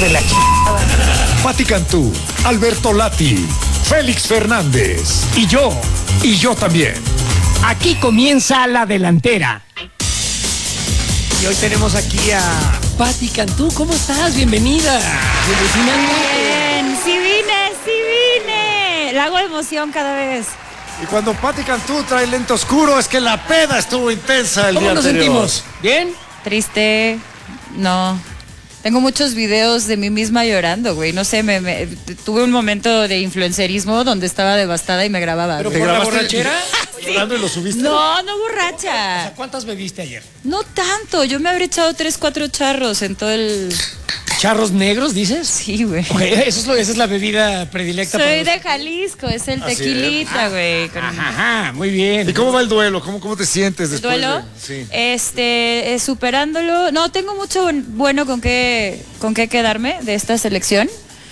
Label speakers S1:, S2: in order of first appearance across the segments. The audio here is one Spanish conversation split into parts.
S1: de la Pati Cantú, Alberto Lati, Félix Fernández y yo también.
S2: Aquí comienza la delantera. Y hoy tenemos aquí a Pati Cantú. ¿Cómo estás? Bienvenida.
S3: Bien, sí vine. La hago de emoción cada vez.
S1: Y cuando Pati Cantú trae lente oscuro es que la peda estuvo intensa el día anterior.
S2: ¿Cómo nos sentimos? ¿Bien?
S3: Triste, no. Tengo muchos videos de mí misma llorando, güey. No sé, tuve un momento de influencerismo donde estaba devastada y me grababa.
S2: ¿Pero
S1: ¿Te
S2: por la
S1: grabaste
S2: borrachera?
S1: llorando y lo subiste?
S3: No
S2: O
S3: borracha.
S2: sea, ¿cuántas bebiste ayer?
S3: No tanto, yo me habré echado 3, 4 charros en todo el...
S2: ¿Charros negros, dices?
S3: Sí, güey.
S2: Ok, esa es la bebida predilecta.
S3: Soy de Jalisco, es el
S1: Así
S3: tequilita, güey.
S2: Ajá, muy bien.
S1: ¿Y cómo va el duelo? ¿Cómo te sientes
S3: ¿El
S1: después
S3: duelo?
S1: Sí.
S3: Superándolo. No, tengo mucho bueno con qué quedarme de esta selección.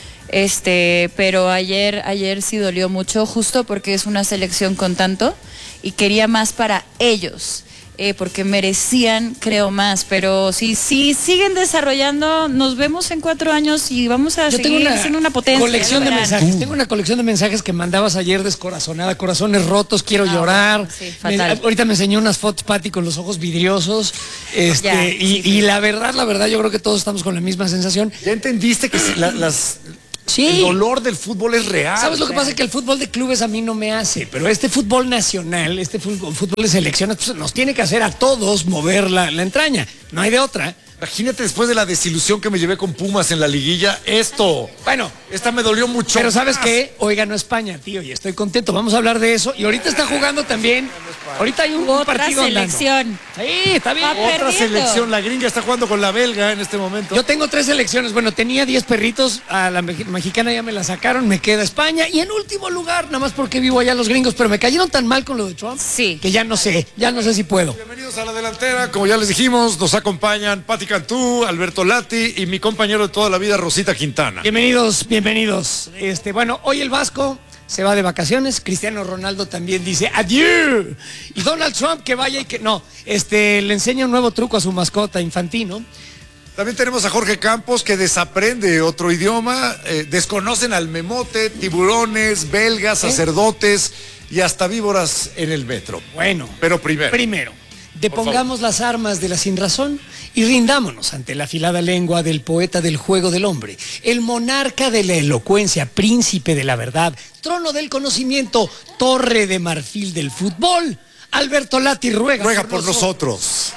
S3: Pero ayer sí dolió mucho, justo porque es una selección con tanto y quería más para ellos. Porque merecían, creo, más, pero si siguen desarrollando, nos vemos en 4 años y vamos a seguir siendo una potencia.
S2: Colección de mensajes. Tengo una colección de mensajes que mandabas ayer descorazonada, corazones rotos, quiero llorar.
S3: Sí, fatal.
S2: Ahorita me enseñó unas fotos, Pati, con los ojos vidriosos.
S3: Ya,
S2: y la verdad, yo creo que todos estamos con la misma sensación.
S1: ¿Ya entendiste que
S2: Sí.
S1: el dolor del fútbol es real?
S2: ¿Sabes lo que pasa? Que el fútbol de clubes a mí no me hace, pero este fútbol nacional, este fútbol de selecciones, pues nos tiene que hacer a todos mover la entraña. No hay de otra.
S1: Imagínate después de la desilusión que me llevé con Pumas en la liguilla,
S2: Bueno,
S1: esta me dolió mucho.
S2: pero ¿sabes
S1: más.
S2: qué? Hoy ganó España, tío, y estoy contento. Vamos a hablar de eso. Y ahorita está jugando también. Ahorita hay un
S3: Otra
S2: partido andando.
S3: selección.
S2: Sí, está bien.
S3: Va
S1: Otra
S3: perdiendo.
S1: selección, la gringa está jugando con la belga en este momento.
S2: Yo tengo 3 selecciones. Bueno, tenía 10 perritos. A la mexicana ya me la sacaron. Me queda España. Y en último lugar, nada más porque vivo allá los gringos. Pero me cayeron tan mal con lo de Trump.
S3: Sí.
S2: Que ya no sé si puedo.
S1: Bienvenidos a la delantera, como ya les dijimos, nos acompañan Pati Cantú, Alberto Lati y mi compañero de toda la vida, Rosita Quintana.
S2: Bienvenidos. Bueno, hoy el Vasco se va de vacaciones. Cristiano Ronaldo también dice adiós. Y Donald Trump que vaya y que no. Le enseña un nuevo truco a su mascota Infantino.
S1: También tenemos a Jorge Campos, que desaprende otro idioma, desconocen al memote, tiburones, belgas, sacerdotes y hasta víboras en el metro.
S2: Bueno,
S1: Pero primero.
S2: depongamos las armas de la sinrazón y rindámonos ante la afilada lengua del poeta del juego del hombre, el monarca de la elocuencia, príncipe de la verdad, trono del conocimiento, torre de marfil del fútbol. Alberto Lati ruega
S1: por nosotros.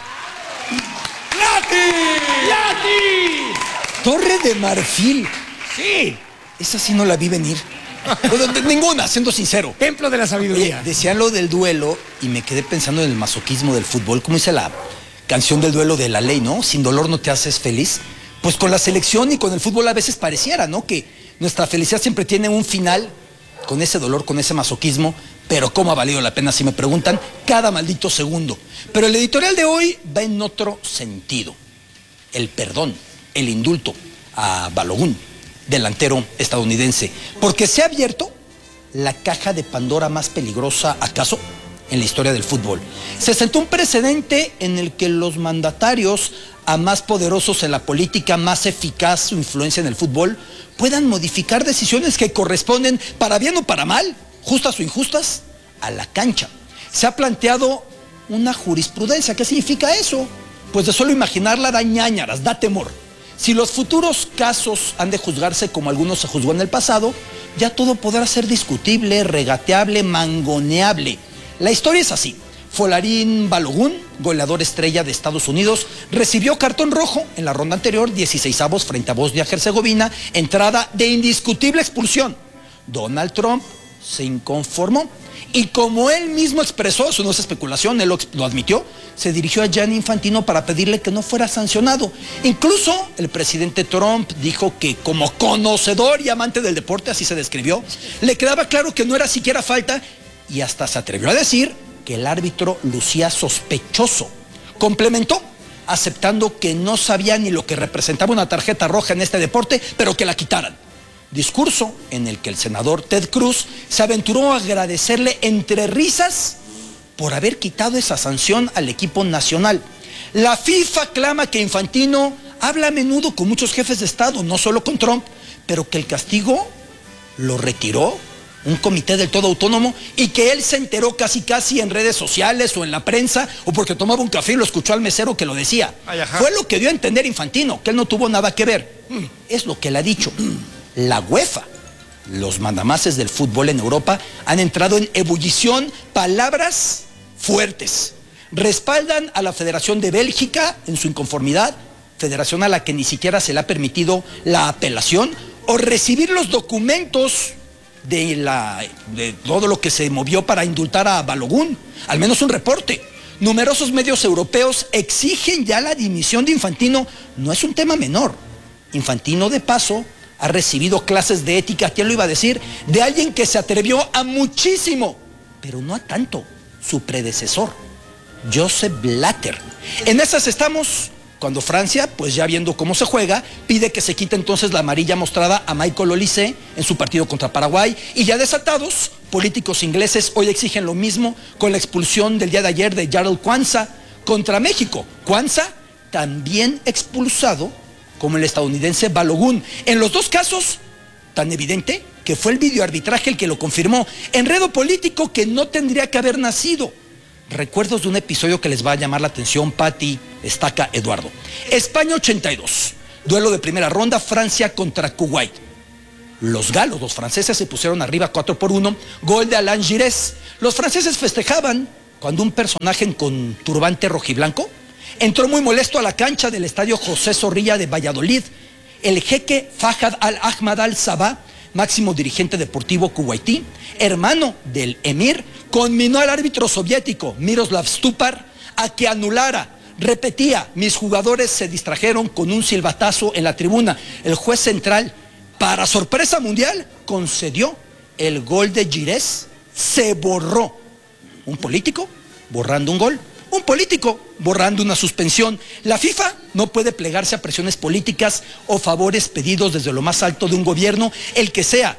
S2: ¡Lati!
S4: Torre de Marfil.
S2: Sí,
S4: Esa sí no la vi venir. Bueno, ninguna, siendo sincero.
S2: templo de la sabiduría.
S4: Decían lo del duelo y me quedé pensando en el masoquismo del fútbol. Como dice la canción del duelo de La Ley, ¿no? Sin dolor no te haces feliz. Pues con la selección y con el fútbol a veces pareciera, ¿no? Que nuestra felicidad siempre tiene un final con ese dolor, con ese masoquismo. Pero cómo ha valido la pena, si me preguntan, cada maldito segundo. Pero el editorial de hoy va en otro sentido. El perdón, el indulto a Balogun, delantero estadounidense. Porque se ha abierto la caja de Pandora más peligrosa, ¿acaso?, en la historia del fútbol. Se sentó un precedente en el que los mandatarios a más poderosos en la política, más eficaz su influencia en el fútbol, puedan modificar decisiones que corresponden, para bien o para mal, justas o injustas, a la cancha. Se ha planteado una jurisprudencia. ¿Qué significa eso? Pues de solo imaginarla da ñáñaras, da temor. Si los futuros casos han de juzgarse como algunos se juzgó en el pasado, ya todo podrá ser discutible, regateable, mangoneable. La historia es así. Folarin Balogun, goleador estrella de Estados Unidos, recibió cartón rojo en la ronda anterior, 16avos frente a Bosnia-Herzegovina, entrada de indiscutible expulsión. Donald Trump se inconformó y, como él mismo expresó, eso no es especulación, él lo admitió, se dirigió a Gianni Infantino para pedirle que no fuera sancionado. Incluso el presidente Trump dijo que, como conocedor y amante del deporte, así se describió, le quedaba claro que no era siquiera falta y hasta se atrevió a decir que el árbitro lucía sospechoso. Complementó, aceptando que no sabía ni lo que representaba una tarjeta roja en este deporte, pero que la quitaran. Discurso en el que el senador Ted Cruz se aventuró a agradecerle entre risas por haber quitado esa sanción al equipo nacional. La FIFA clama que Infantino habla a menudo con muchos jefes de Estado, no solo con Trump, pero que el castigo lo retiró un comité del todo autónomo y que él se enteró casi en redes sociales o en la prensa o porque tomaba un café y lo escuchó al mesero que lo decía. Fue lo que dio a entender Infantino, que él no tuvo nada que ver. Es lo que él ha dicho. La UEFA, los mandamases del fútbol en Europa, han entrado en ebullición, palabras fuertes. Respaldan a la Federación de Bélgica en su inconformidad, federación a la que ni siquiera se le ha permitido la apelación o recibir los documentos de todo lo que se movió para indultar a Balogun, al menos un reporte. Numerosos medios europeos exigen ya la dimisión de Infantino. No es un tema menor. Infantino, de paso, ha recibido clases de ética, ¿quién lo iba a decir?, de alguien que se atrevió a muchísimo, pero no a tanto, su predecesor, Joseph Blatter. En esas estamos cuando Francia, pues ya viendo cómo se juega, pide que se quite entonces la amarilla mostrada a Michael Olise en su partido contra Paraguay. Y ya desatados, políticos ingleses hoy exigen lo mismo con la expulsión del día de ayer de Jarell Quansah contra México. Quansah también expulsado como el estadounidense Balogun. En los dos casos, tan evidente que fue el videoarbitraje el que lo confirmó. Enredo político que no tendría que haber nacido. Recuerdos de un episodio que les va a llamar la atención, Pati, Estaca, Eduardo. España 82, duelo de primera ronda, Francia contra Kuwait. Los galos, los franceses, se pusieron arriba 4-1, gol de Alain Giresse. Los franceses festejaban cuando un personaje con turbante rojiblanco entró muy molesto a la cancha del estadio José Zorrilla de Valladolid. El jeque Fahad al-Ahmad al-Sabah, máximo dirigente deportivo kuwaití, hermano del emir, conminó al árbitro soviético Miroslav Stupar a que anulara. Repetía, mis jugadores se distrajeron con un silbatazo en la tribuna. El juez central, para sorpresa mundial, concedió el gol de Giresse. Se borró. Un político borrando un gol. Un político borrando una suspensión. La FIFA no puede plegarse a presiones políticas o favores pedidos desde lo más alto de un gobierno, el que sea.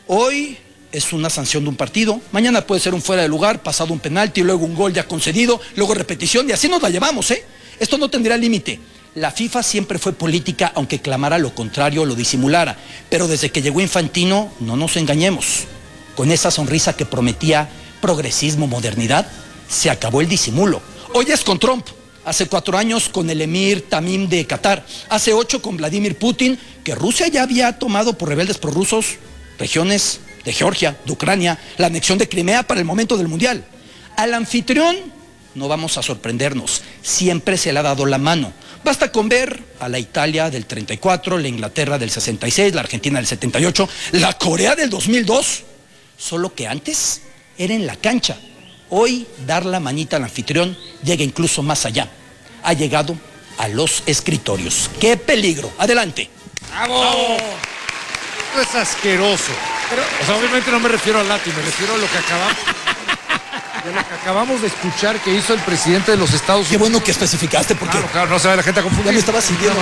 S4: Hoy es una sanción de un partido, mañana puede ser un fuera de lugar, pasado un penalti, luego un gol ya concedido, luego repetición, y así nos la llevamos, ¿eh? Esto no tendría límite. La FIFA siempre fue política, aunque clamara lo contrario o lo disimulara. Pero desde que llegó Infantino, no nos engañemos. Con esa sonrisa que prometía progresismo, modernidad, se acabó el disimulo. Hoy es con Trump, hace 4 años con el emir Tamim de Qatar, hace 8 con Vladimir Putin, que Rusia ya había tomado por rebeldes prorrusos regiones de Georgia, de Ucrania, la anexión de Crimea para el momento del Mundial. Al anfitrión no vamos a sorprendernos, siempre se le ha dado la mano. Basta con ver a la Italia del 34, la Inglaterra del 66, la Argentina del 78, la Corea del 2002, solo que antes era en la cancha. Hoy dar la manita al anfitrión llega incluso más allá. Ha llegado a los escritorios. ¡Qué peligro! Adelante.
S1: ¡Bravo! Esto es asqueroso. Pero, o sea, obviamente no me refiero a Lati, me refiero a lo que acabamos de escuchar que hizo el presidente de los Estados Unidos.
S4: Qué bueno que especificaste, porque
S1: claro, no se ve la gente a confundir.
S4: Ya me estaba sintiendo.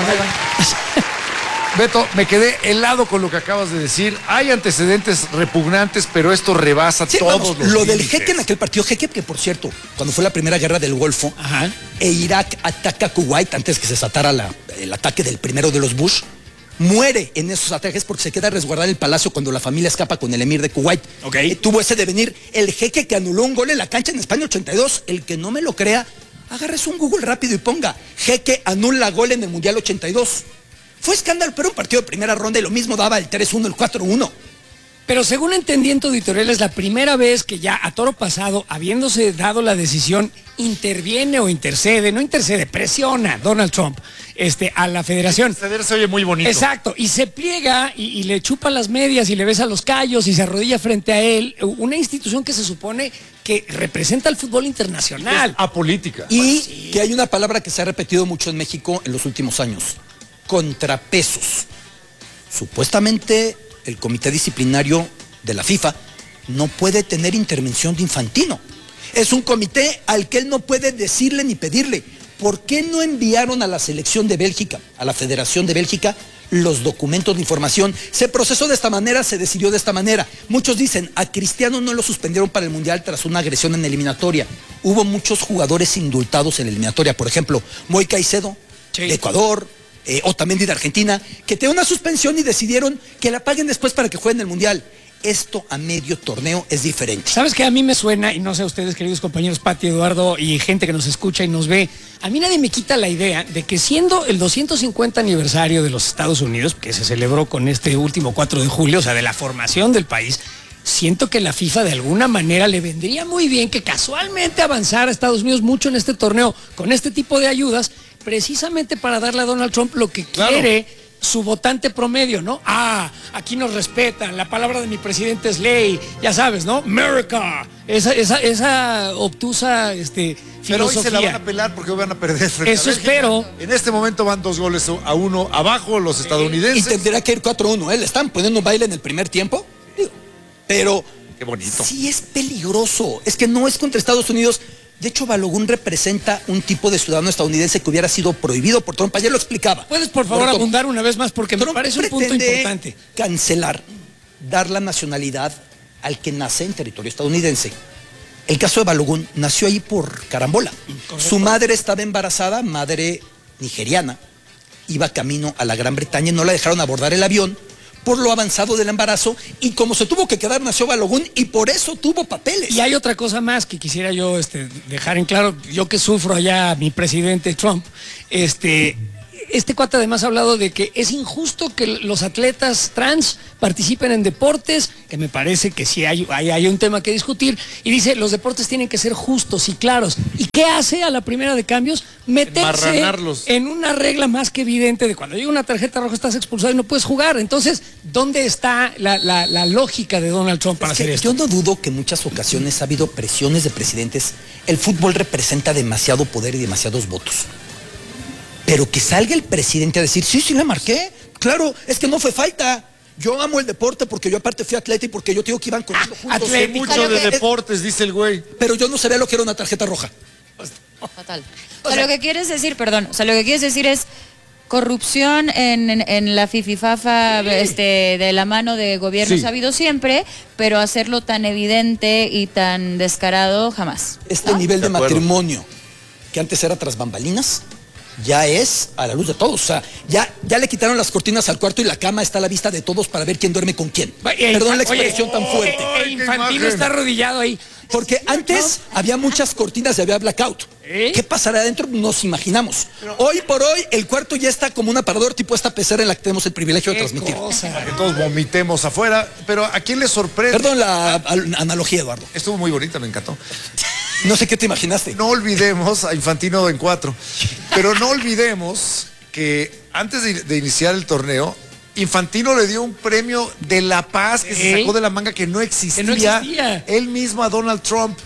S1: Beto, me quedé helado con lo que acabas de decir. Hay antecedentes repugnantes, pero esto rebasa todos los
S4: lo del
S1: límites.
S4: jeque en aquel partido, jeque que por cierto, cuando fue la primera guerra del Golfo, e Irak ataca a Kuwait antes que se desatara el ataque del primero de los Bush, muere en esos ataques porque se queda a resguardar el palacio cuando la familia escapa con el emir de Kuwait. Tuvo ese devenir. El jeque que anuló un gol en la cancha en España 82, el que no me lo crea, agárrese un Google rápido y ponga jeque anula gol en el Mundial 82. Fue escándalo, pero un partido de primera ronda y lo mismo daba el 3-1, el 4-1.
S2: Pero según entendí en tu editorial, es la primera vez que ya a toro pasado, habiéndose dado la decisión, interviene o intercede, no intercede, presiona Donald Trump a la federación.
S1: Interceder se oye muy bonito.
S2: Exacto, y se pliega y le chupa las medias y le besa los callos y se arrodilla frente a él, una institución que se supone que representa al fútbol internacional.
S1: Es apolítica.
S4: Y que hay una palabra que se ha repetido mucho en México en los últimos años: contrapesos. Supuestamente el comité disciplinario de la FIFA no puede tener intervención de Infantino. Es un comité al que él no puede decirle ni pedirle. ¿Por qué no enviaron a la selección de Bélgica, a la Federación de Bélgica, los documentos de información? Se procesó de esta manera, se decidió de esta manera. Muchos dicen, a Cristiano no lo suspendieron para el Mundial tras una agresión en eliminatoria. Hubo muchos jugadores indultados en la eliminatoria. Por ejemplo, Moy Caicedo, de Ecuador, Otamendi de Argentina, que tiene una suspensión y decidieron que la paguen después para que jueguen el Mundial. Esto a medio torneo es diferente.
S2: ¿Sabes qué? A mí me suena, y no sé a ustedes, queridos compañeros Pati, Eduardo y gente que nos escucha y nos ve, a mí nadie me quita la idea de que siendo el 250 aniversario de los Estados Unidos, que se celebró con este último 4 de julio, o sea, de la formación del país, siento que la FIFA de alguna manera le vendría muy bien que casualmente avanzara a Estados Unidos mucho en este torneo con este tipo de ayudas, precisamente para darle a Donald Trump lo que quiere su votante promedio, ¿no? Aquí nos respetan, la palabra de mi presidente es ley, ya sabes, ¿no? America, esa obtusa filosofía.
S1: Pero hoy se la van a pelar porque hoy van a perder frente
S2: Eso
S1: a Bélgica.
S2: espero.
S1: En este momento van 2-1 abajo los estadounidenses.
S4: Y tendrá que ir 4-1, ¿eh? Le están poniendo un baile en el primer tiempo, pero
S1: Qué bonito.
S4: sí es peligroso, es que no es contra Estados Unidos. De hecho, Balogun representa un tipo de ciudadano estadounidense que hubiera sido prohibido por Trump. Ayer lo explicaba.
S2: ¿Puedes, por favor,
S4: Trump,
S2: abundar una vez más? Porque me
S4: Trump
S2: parece un punto
S4: pretende
S2: importante.
S4: cancelar, dar la nacionalidad al que nace en territorio estadounidense. El caso de Balogun nació ahí por carambola.
S2: Correcto.
S4: Su madre estaba embarazada, madre nigeriana, iba camino a la Gran Bretaña y no la dejaron abordar el avión por lo avanzado del embarazo, y como se tuvo que quedar, nació Balogun y por eso tuvo papeles.
S2: Y hay otra cosa más que quisiera yo dejar en claro, yo que sufro allá a mi presidente Trump, este cuate además ha hablado de que es injusto que los atletas trans participen en deportes, que me parece que sí hay un tema que discutir, y dice, los deportes tienen que ser justos y claros. ¿Y qué hace a la primera de cambios? Meterse
S1: Enmarranarlos.
S2: en una regla más que evidente de cuando llega una tarjeta roja estás expulsado y no puedes jugar. Entonces, ¿dónde está la lógica de Donald Trump para hacer esto?
S4: Yo no dudo que en muchas ocasiones ha habido presiones de presidentes. El fútbol representa demasiado poder y demasiados votos. Pero que salga el presidente a decir, sí, la marqué. Claro, es que no fue falta. Yo amo el deporte porque yo aparte fui atleta y porque yo te digo que iban corriendo juntos.
S1: Sé mucho de deportes, dice el güey.
S4: Pero yo no sabía lo que era una tarjeta roja.
S3: Fatal. O sea, lo que quieres decir, perdón, o sea, lo que quieres decir es corrupción en la fififafa de la mano de gobiernos ha habido siempre, pero hacerlo tan evidente y tan descarado jamás.
S4: Este nivel de matrimonio, que antes era tras bambalinas, ya es a la luz de todos. O sea, ya le quitaron las cortinas al cuarto y la cama está a la vista de todos para ver quién duerme con quién. Perdón la expresión tan fuerte.
S2: Infantino está arrodillado ahí.
S4: Porque antes había muchas cortinas y había blackout. ¿Qué pasará adentro? Nos imaginamos. Hoy por hoy el cuarto ya está como un aparador tipo esta pecera en la que tenemos el privilegio de transmitir.
S1: Para que todos vomitemos afuera. Pero ¿a quién le sorprende?
S4: Perdón la analogía, Eduardo.
S1: Estuvo muy bonita, me encantó.
S4: No sé qué te imaginaste.
S1: No olvidemos a Infantino en 4. Pero no olvidemos que antes de iniciar el torneo, Infantino le dio un premio de la paz que se sacó de la manga que no existía. Él mismo a Donald Trump.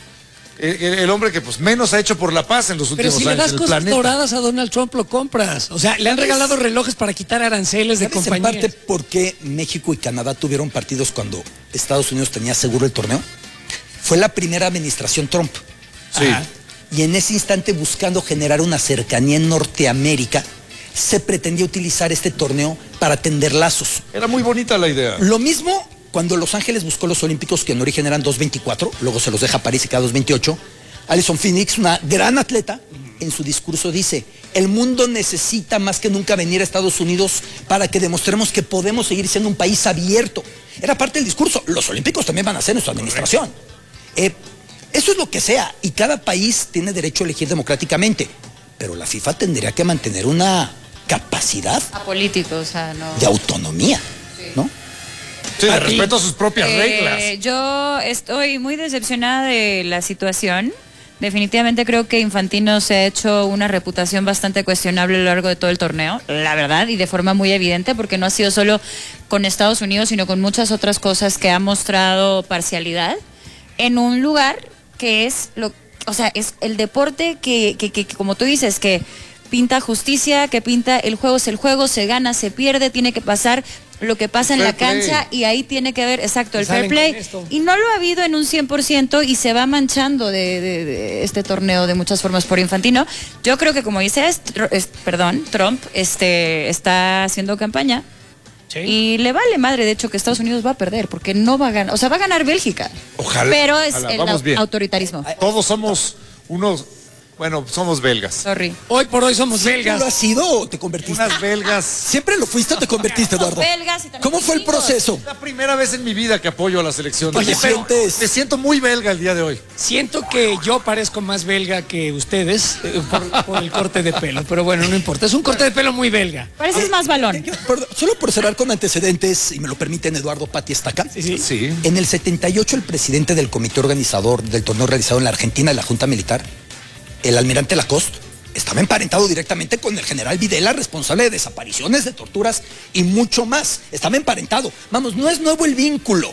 S1: El hombre que pues menos ha hecho por la paz en los últimos
S2: años. Pero si le das cosas
S1: planeta.
S2: doradas a Donald Trump, lo compras. O sea, le han regalado relojes para quitar aranceles de compañías.
S4: En parte, ¿por qué México y Canadá tuvieron partidos cuando Estados Unidos tenía seguro el torneo? Fue la primera administración Trump.
S1: Sí.
S4: Y en ese instante, buscando generar una cercanía en Norteamérica, se pretendía utilizar este torneo para tender lazos.
S1: Era muy bonita la idea.
S4: Lo mismo cuando Los Ángeles buscó los Olímpicos, que en origen eran 2.24, luego se los deja a París y queda 2.28. Alison Phoenix, una gran atleta, en su discurso dice, el mundo necesita más que nunca venir a Estados Unidos para que demostremos que podemos seguir siendo un país abierto. Era parte del discurso. Los Olímpicos también van a ser en su administración. Eso es lo que sea, y cada país tiene derecho a elegir democráticamente, pero la FIFA tendría que mantener una capacidad
S3: Apolítico, o sea, no.
S4: de autonomía, ¿no?
S1: Sí, de respeto a sus propias reglas.
S3: Yo estoy muy decepcionada de la situación. Definitivamente creo que Infantino se ha hecho una reputación bastante cuestionable a lo largo de todo el torneo, la verdad, y de forma muy evidente, porque no ha sido solo con Estados Unidos, sino con muchas otras cosas que ha mostrado parcialidad en un lugar que es es el deporte que como tú dices, que pinta justicia, que pinta el juego es el juego, se gana, se pierde, tiene que pasar lo que pasa en la cancha y ahí tiene que haber, exacto, el fair play. Y no lo ha habido en un 100% y se va manchando de este torneo de muchas formas por Infantino. Yo creo que, como dices, Trump está haciendo campaña. Sí. Y le vale madre, de hecho, que Estados Unidos va a perder, porque no va a ganar, o sea, va a ganar Bélgica.
S1: Ojalá.
S3: Pero es el autoritarismo.
S1: Todos somos unos Bueno, somos belgas.
S3: Sorry.
S2: Hoy por hoy somos
S4: ¿Tú
S2: belgas.
S4: lo has sido o te convertiste?
S1: Unas belgas.
S4: ¿Siempre lo fuiste o te convertiste, Eduardo?
S3: Belgas y también
S4: ¿Cómo fue el
S3: gringos.
S4: proceso?
S1: Es la primera vez en mi vida que apoyo a la selección.
S4: Oye,
S1: Pero
S4: sientes-
S1: me siento muy belga el día de hoy.
S2: Siento que yo parezco más belga que ustedes por el corte de pelo, pero bueno, no importa. Es un corte de pelo muy belga.
S3: Pareces más balón.
S4: Solo por cerrar con antecedentes, y me lo permiten, Eduardo Pati Estaca.
S1: Sí.
S4: En el 78, el presidente del comité organizador del torneo realizado en la Argentina, de la Junta Militar, el almirante Lacoste, estaba emparentado directamente con el general Videla, responsable de desapariciones, de torturas y mucho más. Estaba emparentado. Vamos, no es nuevo el vínculo.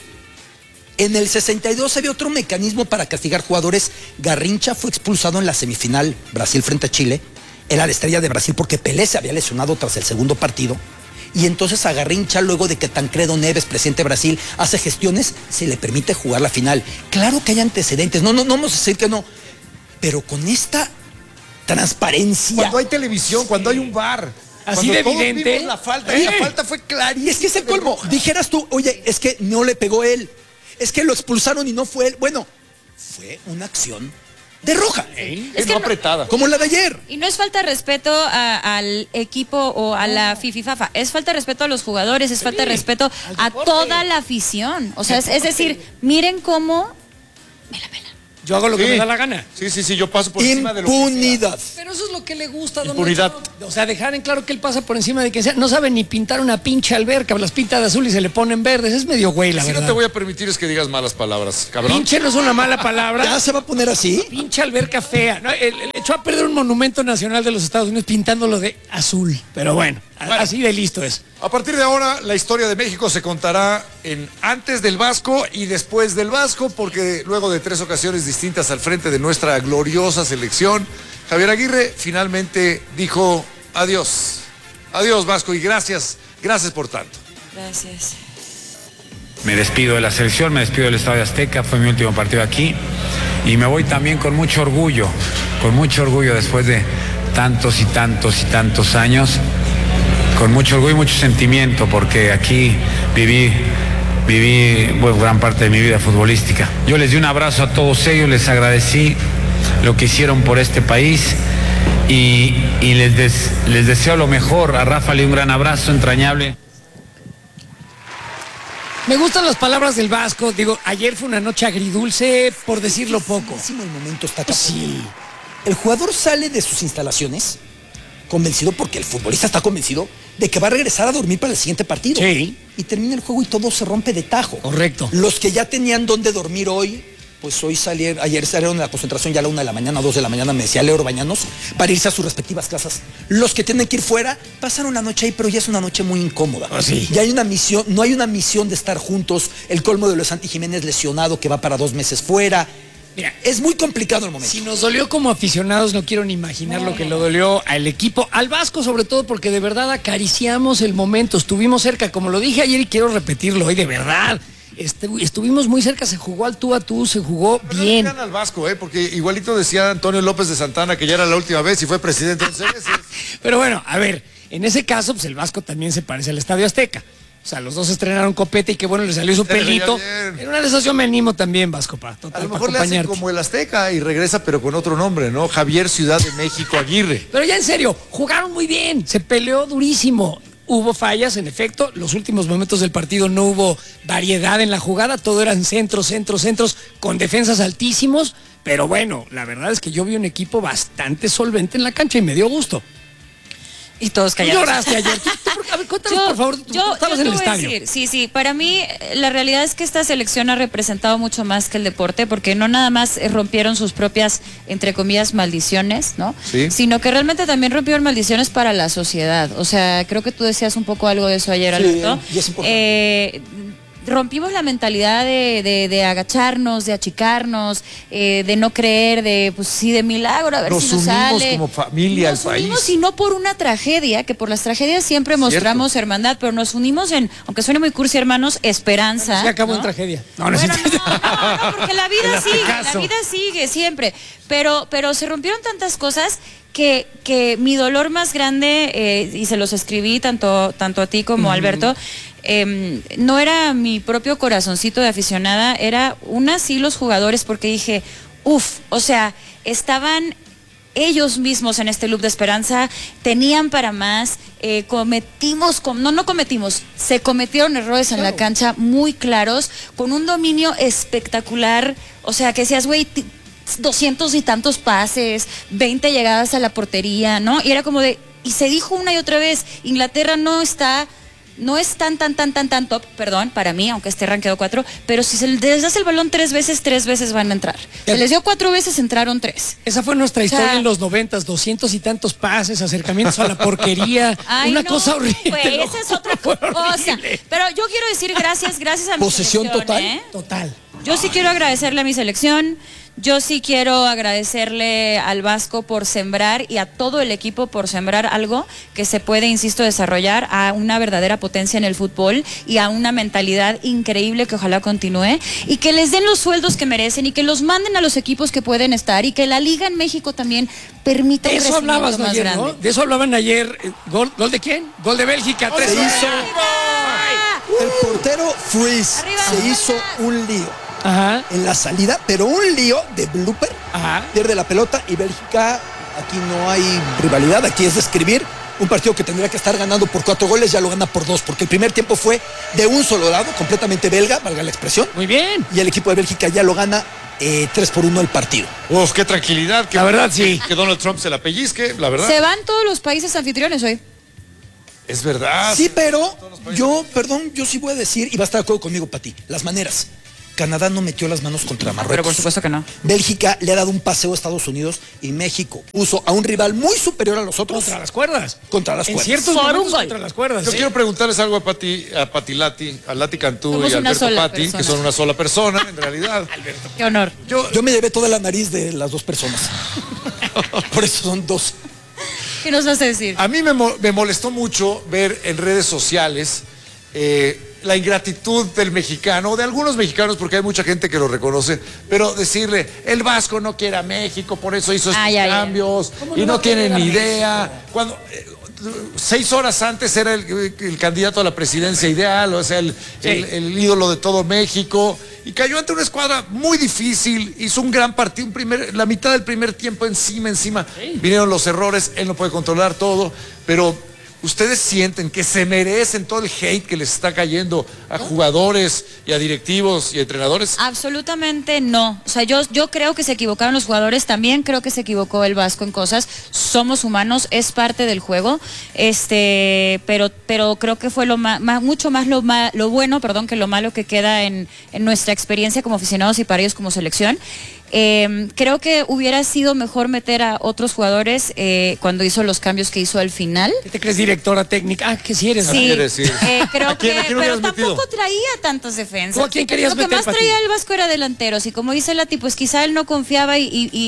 S4: En el 62 había otro mecanismo para castigar jugadores. Garrincha fue expulsado en la semifinal Brasil frente a Chile. Era la estrella de Brasil porque Pelé se había lesionado tras el segundo partido. Y entonces a Garrincha, luego de que Tancredo Neves, presidente de Brasil, hace gestiones, se le permite jugar la final. Claro que hay antecedentes, no vamos a decir que no, pero con esta transparencia.
S1: Cuando hay televisión, cuando hay un bar.
S2: Así
S1: cuando
S2: de
S1: todos
S2: evidente.
S1: vimos la falta, y la falta fue
S4: Y
S1: clarísima.
S4: es que es el colmo. Dijeras tú, oye, es que no le pegó él. Es que lo expulsaron y no fue él. Bueno, fue una acción de roja.
S3: Es que
S1: no
S3: no-
S1: apretada.
S4: Como la de ayer.
S3: Y no es falta de respeto al equipo o a la fififafa, es falta de respeto a los jugadores, es falta de respeto a toda la afición. O sea, es decir, miren cómo me la pela.
S2: Yo hago lo que
S1: Sí.
S2: me da la gana.
S1: Sí, yo paso por encima de lo que sea.
S4: Impunidad.
S2: Pero eso es lo que le gusta a Donald
S1: Impunidad.
S2: Trump. O sea, dejar en claro que él pasa por encima de quien sea. No sabe ni pintar una pinche alberca, las pinta de azul y se le ponen verdes. Es medio güey, la
S1: Si
S2: verdad.
S1: no te voy a permitir es que digas malas palabras, cabrón.
S2: Pinche no es una mala palabra.
S4: ¿Ya se va a poner así?
S2: Pinche alberca fea. No, él echó a perder un monumento nacional de los Estados Unidos pintándolo de azul. Pero bueno, así de listo es.
S1: A partir de ahora, la historia de México se contará en antes del Vasco y después del Vasco, porque luego de 3 ocasiones distintas al frente de nuestra gloriosa selección, Javier Aguirre finalmente dijo adiós. Adiós, Vasco, y gracias por tanto.
S3: Gracias.
S5: Me despido de la selección, me despido del Estadio Azteca, fue mi último partido aquí y me voy también con mucho orgullo después de tantos y tantos años, con mucho orgullo y mucho sentimiento, porque aquí viví bueno, gran parte de mi vida futbolística. Yo les di un abrazo a todos ellos, les agradecí lo que hicieron por este país y les deseo lo mejor. A Rafa le di un gran abrazo entrañable.
S2: Me gustan las palabras del Vasco. Digo, ayer fue una noche agridulce, por decirlo poco.
S4: Buenísimo el momento está acá.
S2: Sí.
S4: El jugador sale de sus instalaciones convencido, porque el futbolista está convencido de que va a regresar a dormir para el siguiente partido.
S2: Sí.
S4: Y termina el juego y todo se rompe de tajo.
S2: Correcto.
S4: Los que ya tenían dónde dormir hoy, pues ayer salieron de la concentración ya a la 1 de la mañana, 2 de la mañana, me decía Leo Bañanos, para irse a sus respectivas casas. Los que tienen que ir fuera, pasaron la noche ahí, pero ya es una noche muy incómoda.
S2: Sí.
S4: Ya hay una misión, no hay una misión de estar juntos. El colmo de lo de Santi Jiménez lesionado, que va para 2 meses fuera.
S2: Mira,
S4: Es muy complicado el momento.
S2: si nos dolió como aficionados, no quiero ni imaginar lo que lo dolió al equipo, al Vasco sobre todo, porque de verdad acariciamos el momento, estuvimos cerca, como lo dije ayer y quiero repetirlo hoy, de verdad, estuvimos muy cerca, se jugó al tú a tú, se jugó bien.
S1: No le al Vasco, porque igualito decía Antonio López de Santana que ya era la última vez y fue presidente 11 veces.
S2: Pero bueno, a ver, en ese caso, pues el Vasco también se parece al Estadio Azteca. O sea, los dos estrenaron copete y qué bueno, le salió su
S1: Se le veía
S2: pelito.
S1: bien.
S2: En una de esas yo me animo también, Vasco,
S1: A
S2: total,
S1: lo
S2: para
S1: mejor le hacen
S2: acompañarte.
S1: como el Azteca y regresa pero con otro nombre, ¿no? Javier Ciudad de México Aguirre.
S2: Pero ya en serio, jugaron muy bien, se peleó durísimo. Hubo fallas, en efecto, los últimos momentos del partido no hubo variedad en la jugada, todo eran centros, con defensas altísimos, pero bueno, la verdad es que yo vi un equipo bastante solvente en la cancha y me dio gusto.
S3: Y todos
S2: Tú
S3: callados.
S2: lloraste ayer. A ver, cuéntanos, por favor, tú estabas
S3: te
S2: en el
S3: voy a
S2: estadio.
S3: decir, sí, para mí la realidad es que esta selección ha representado mucho más que el deporte, porque no nada más rompieron sus propias, entre comillas, maldiciones, ¿no?
S1: Sí.
S3: Sino que realmente también rompieron maldiciones para la sociedad. O sea, creo que tú decías un poco algo de eso ayer,
S4: Sí,
S3: Alberto.
S4: y es importante.
S3: Rompimos la mentalidad de agacharnos, de achicarnos, de no creer, de pues sí, de milagro, a ver
S1: Nos
S3: si nos
S1: unimos
S3: sale.
S1: como familia
S3: Nos
S1: al país.
S3: unimos y no por una tragedia, que por las tragedias siempre mostramos hermandad, pero nos unimos en, aunque suene muy cursi, hermanos, esperanza.
S2: Se acabó
S3: ¿no?
S2: en tragedia.
S3: Bueno, no, porque la vida sigue,
S1: Aztecaso.
S3: la vida sigue siempre. Pero se rompieron tantas cosas que mi dolor más grande, y se los escribí tanto a ti como a Alberto, no era mi propio corazoncito de aficionada, era sí los jugadores, porque dije, o sea, estaban ellos mismos en este loop de esperanza tenían para más, se cometieron errores en la cancha muy claros, con un dominio espectacular, o sea, que decías, güey, 200 y tantos pases, 20 llegadas a la portería, ¿no? Y era como y se dijo una y otra vez, Inglaterra no es tan top, perdón, para mí, aunque esté rankeado 4, pero si se les das el balón 3 veces van a entrar. Se les dio 4 veces, entraron 3.
S2: Esa fue nuestra historia en los 90, 200 y tantos pases, acercamientos a la porquería. Cosa horrible.
S3: Esa es otra cosa. Pero yo quiero decir gracias a mi
S4: posesión
S3: selección,
S2: total.
S3: Yo sí quiero agradecerle a mi selección. Yo sí quiero agradecerle al Vasco por sembrar y a todo el equipo por sembrar algo que se puede, insisto, desarrollar a una verdadera potencia en el fútbol y a una mentalidad increíble que ojalá continúe y que les den los sueldos que merecen y que los manden a los equipos que pueden estar y que la Liga en México también permita un crecimiento más grande.
S2: ¿No? De eso hablaban ayer. ¿Gol de quién? Gol de Bélgica. 3-1.
S4: El portero Freeze se hizo un lío.
S2: Ajá.
S4: En la salida, pero un lío de blooper.
S2: Ajá.
S4: Pierde la pelota y Bélgica, aquí no hay rivalidad, aquí es describir un partido que tendría que estar ganando por 4 goles, ya lo gana por 2, porque el primer tiempo fue de un solo lado, completamente belga, valga la expresión.
S2: Muy bien.
S4: Y el equipo de Bélgica ya lo gana 3-1 el partido.
S1: Uf, qué tranquilidad.
S2: La verdad, sí.
S1: Que Donald Trump se la pellizque, la verdad.
S3: Se van todos los países anfitriones hoy.
S1: Es verdad.
S4: Sí, pero yo sí voy a decir, y va a estar de acuerdo conmigo, Pati, las maneras. Canadá no metió las manos contra Marruecos.
S3: Pero por supuesto que no.
S4: Bélgica le ha dado un paseo a Estados Unidos y México puso a un rival muy superior a los otros.
S2: Contra las cuerdas.
S4: En
S2: ciertos momentos contra las cuerdas.
S1: Yo quiero preguntarles algo a Pati Lati, a Lati Cantú
S3: Somos
S1: y a Alberto Pati,
S3: persona.
S1: que son una sola persona, en realidad.
S2: Alberto.
S3: Qué honor.
S4: Yo me llevé toda la nariz de las dos personas. Por eso son 2.
S3: ¿Qué nos vas a decir?
S1: A mí me molestó mucho ver en redes sociales la ingratitud del mexicano, o de algunos mexicanos, porque hay mucha gente que lo reconoce, pero decirle, el Vasco no quiere a México, por eso hizo estos cambios, y no tiene ni idea. Cuando 6 horas antes era el candidato a la presidencia ideal, o sea, el ídolo de todo México, y cayó ante una escuadra muy difícil, hizo un gran partido, la mitad del primer tiempo encima, vinieron los errores, él no puede controlar todo, pero ¿ustedes sienten que se merecen todo el hate que les está cayendo a jugadores y a directivos y a entrenadores?
S3: Absolutamente no. O sea, yo creo que se equivocaron los jugadores, también creo que se equivocó el Vasco en cosas. Somos humanos, es parte del juego. Pero creo que fue mucho más lo bueno, que lo malo que queda en nuestra experiencia como aficionados y para ellos como selección. Creo que hubiera sido mejor meter a otros jugadores cuando hizo los cambios que hizo al final.
S2: ¿Qué te crees, directora técnica? Ah, que sí eres.
S3: Sí, creo
S1: ¿A quién
S3: pero tampoco
S1: metido?
S3: traía tantas defensas.
S2: ¿Tú a quién querías
S3: Lo que
S2: meter,
S3: más
S2: Pati?
S3: traía el Vasco era delanteros, y como dice Lati, pues quizá él no confiaba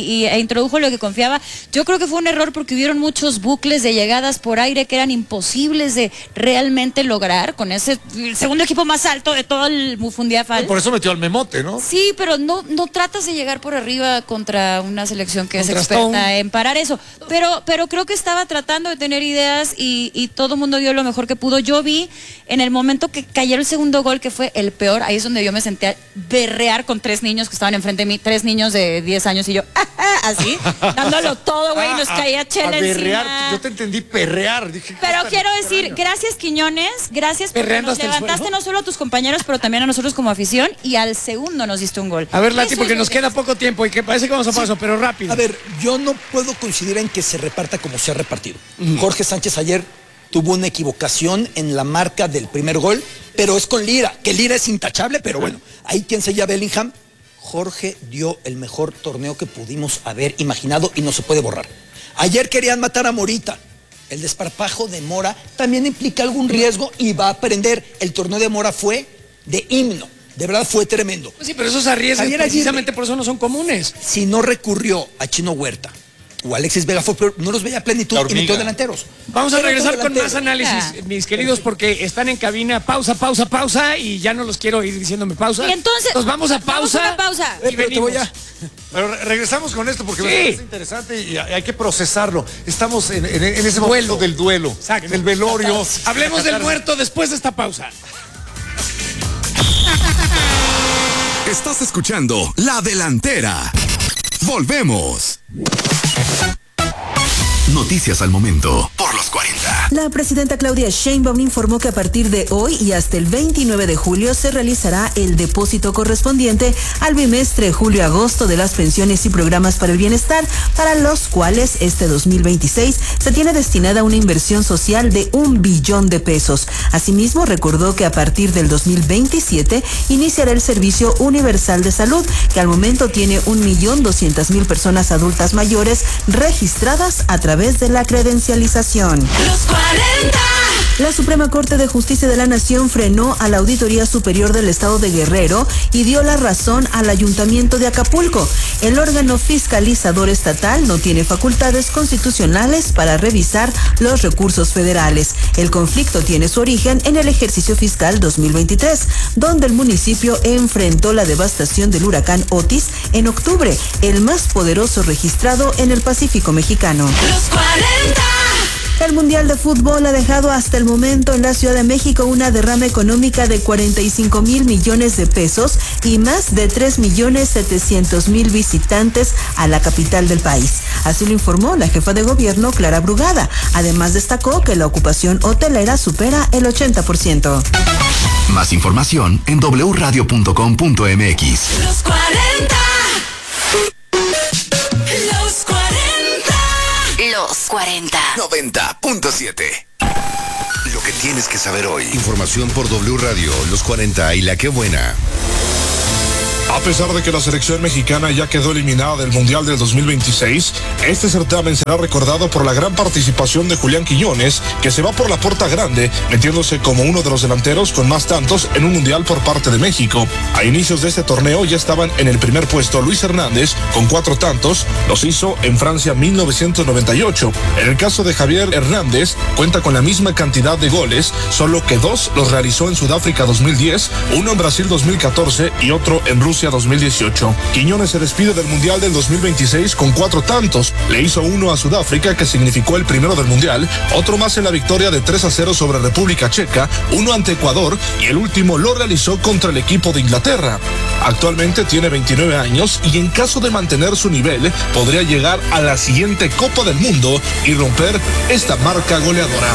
S3: e introdujo lo que confiaba. Yo creo que fue un error porque hubieron muchos bucles de llegadas por aire que eran imposibles de realmente lograr con ese segundo equipo más alto de todo el Mundial.
S1: Por eso metió al Memote, ¿no?
S3: Sí, pero no tratas de llegar por arriba contra una selección que es experta
S2: Stone.
S3: en parar eso. Pero creo que estaba tratando de tener ideas y todo el mundo dio lo mejor que pudo. Yo vi en el momento que cayó el segundo gol, que fue el peor, ahí es donde yo me senté a berrear con 3 niños que estaban enfrente de mí, 3 niños de 10 años y yo, así, dándolo todo, güey, nos caía chela
S1: berrear.
S3: encima.
S1: Yo te entendí perrear. Dije,
S3: Pero quiero decir, gracias Quiñones, gracias porque
S2: Perreando
S3: nos
S2: hasta el
S3: levantaste
S2: suelo.
S3: no solo a tus compañeros, pero también a nosotros como afición, y al segundo nos diste un gol.
S2: A ver, Lati,
S3: Eso
S2: porque
S3: es lo
S2: nos
S3: que-
S2: queda poco tiempo y que parece que vamos a paso, pero rápido.
S4: A ver, yo no puedo coincidir en que se reparta como se ha repartido. Jorge Sánchez ayer tuvo una equivocación en la marca del primer gol, pero es con Lira, que Lira es intachable, pero bueno, ahí quien se llama Bellingham. Jorge dio el mejor torneo que pudimos haber imaginado y no se puede borrar. Ayer querían matar a Morita. El desparpajo de Mora también implica algún riesgo y va a aprender. El torneo de Mora fue de himno. De verdad fue tremendo.
S2: Pues sí, pero esos arriesgues
S4: Javier Aguirre,
S2: precisamente por eso no son comunes.
S4: si no recurrió a Chino Huerta o Alexis Vega, fue peor, no los veía a plenitud
S1: La
S4: y metió
S1: hormiga.
S4: delanteros.
S2: Vamos a
S4: Pero
S2: regresar con
S4: delanteros.
S2: más análisis, mis queridos, porque están en cabina. Pausa, y ya no los quiero ir diciéndome pausa.
S3: Y entonces,
S2: nos vamos a pausa.
S3: una pausa.
S2: Y
S4: Pero te
S2: venimos.
S4: voy a...
S1: Pero regresamos con esto porque
S2: Sí.
S1: me parece interesante y hay que procesarlo. Estamos en ese momento del duelo,
S2: Exacto.
S1: del velorio.
S2: Hablemos del muerto después de esta pausa.
S6: Estás escuchando La Delantera. Volvemos. Noticias al momento por los 40.
S7: La presidenta Claudia Sheinbaum informó que a partir de hoy y hasta el 29 de julio se realizará el depósito correspondiente al bimestre julio-agosto de las pensiones y programas para el bienestar, para los cuales este 2026 se tiene destinada una inversión social de 1 billón de pesos. Asimismo, recordó que a partir del 2027 iniciará el Servicio Universal de Salud, que al momento tiene 1.200.000 personas adultas mayores registradas a través de la credencialización.
S8: Los 40.
S7: La Suprema Corte de Justicia de la Nación frenó a la Auditoría Superior del Estado de Guerrero y dio la razón al Ayuntamiento de Acapulco. El órgano fiscalizador estatal no tiene facultades constitucionales para revisar los recursos federales. El conflicto tiene su origen en el ejercicio fiscal 2023, donde el municipio enfrentó la devastación del huracán Otis en octubre, el más poderoso registrado en el Pacífico mexicano.
S8: Los 40.
S7: El Mundial de Fútbol ha dejado hasta el momento en la Ciudad de México una derrama económica de 45,000 millones de pesos y más de 3,700,000 visitantes a la capital del país. Así lo informó la jefa de gobierno, Clara Brugada. Además, destacó que la ocupación hotelera supera el 80%.
S6: Más información en wradio.com.mx.
S8: Los 40. Los 40.
S9: Los 40.
S6: 90.7. Lo que tienes que saber hoy. Información por W Radio, Los 40 y La Qué Buena.
S10: A pesar de que la selección mexicana ya quedó eliminada del Mundial del 2026, este certamen será recordado por la gran participación de Julián Quiñones, que se va por la puerta grande, metiéndose como uno de los delanteros con más tantos en un Mundial por parte de México. A inicios de este torneo ya estaban en el primer puesto Luis Hernández con 4 tantos, los hizo en Francia 1998. En el caso de Javier Hernández, cuenta con la misma cantidad de goles, solo que 2 los realizó en Sudáfrica 2010, uno en Brasil 2014 y otro en Rusia 2018. Quiñones se despide del Mundial del 2026 con 4 tantos. Le hizo uno a Sudáfrica, que significó el primero del Mundial, otro más en la victoria de 3-0 sobre República Checa, uno ante Ecuador y el último lo realizó contra el equipo de Inglaterra. Actualmente tiene 29 años y en caso de mantener su nivel podría llegar a la siguiente Copa del Mundo y romper esta marca goleadora.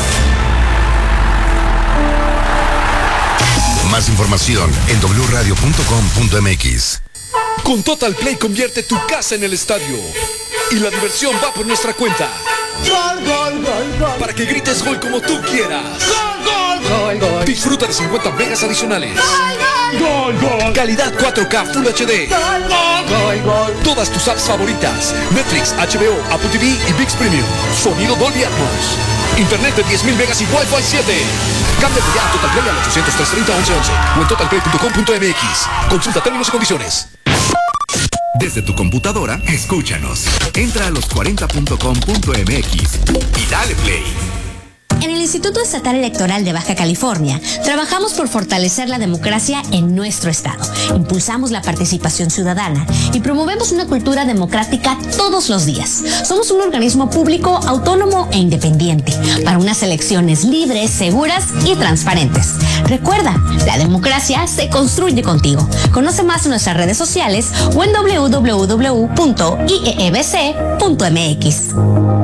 S6: Más información en wradio.com.mx.
S11: Con Total Play convierte tu casa en el estadio. Y la diversión va por nuestra cuenta.
S8: Gol, gol, gol, gol.
S11: Para que grites gol como tú quieras.
S8: Gol, gol, gol, gol.
S11: Disfruta de 50 megas adicionales.
S8: Gol, gol, gol.
S11: Calidad 4K Full HD.
S8: Gol, gol, gol, gol.
S11: Todas tus apps favoritas. Netflix, HBO, Apple TV y ViX Premium. Sonido Dolby Atmos. Internet de 10,000 megas y Wi-Fi 7. Cámbiate ya a Total Play al 800-330-1111 o en totalplay.com.mx. Consulta términos y condiciones.
S6: Desde tu computadora, escúchanos. Entra a los40.com.mx y dale play.
S12: En el Instituto Estatal Electoral de Baja California, trabajamos por fortalecer la democracia en nuestro estado. Impulsamos la participación ciudadana y promovemos una cultura democrática todos los días. Somos un organismo público, autónomo e independiente para unas elecciones libres, seguras y transparentes. Recuerda, la democracia se construye contigo. Conoce más en nuestras redes sociales o en www.iebc.mx.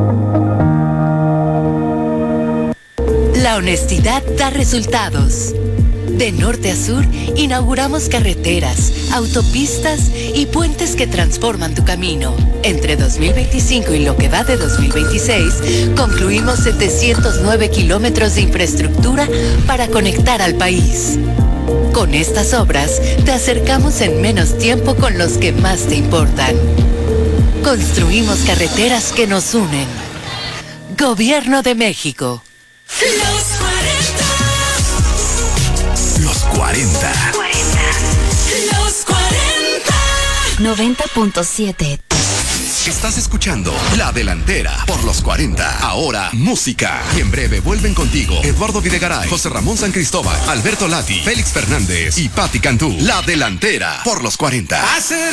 S13: La honestidad da resultados. De norte a sur, inauguramos carreteras, autopistas y puentes que transforman tu camino. Entre 2025 y lo que va de 2026, concluimos 709 kilómetros de infraestructura para conectar al país. Con estas obras, te acercamos en menos tiempo con los que más te importan. Construimos carreteras que nos unen. Gobierno de México.
S6: Los 40.
S8: Los 40.
S13: 90.7.
S6: Estás escuchando La Delantera por Los 40. Ahora, música. Y en breve vuelven contigo Eduardo Videgaray, José Ramón San Cristóbal, Alberto Lati, Félix Fernández y Patti Cantú. La Delantera por Los 40.